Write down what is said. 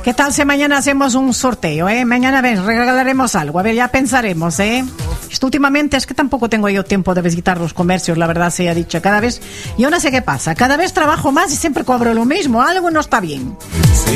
¿Qué tal si mañana hacemos un sorteo, Mañana regalaremos algo. A ver, ya pensaremos, Esto últimamente es que tampoco tengo yo tiempo de visitar los comercios, la verdad sea dicho. Cada vez, yo no sé qué pasa. Cada vez trabajo más y siempre cobro lo mismo. Algo no está bien.